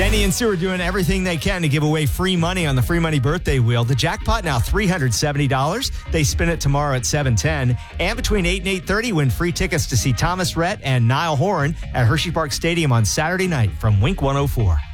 Danny and Sue are doing everything they can to give away free money on the Free Money Birthday Wheel. The jackpot now $370. They spin it tomorrow at 7:10. And between 8 and 8:30, win free tickets to see Thomas Rhett and Niall Horan at Hershey Park Stadium on Saturday night from Wink 104.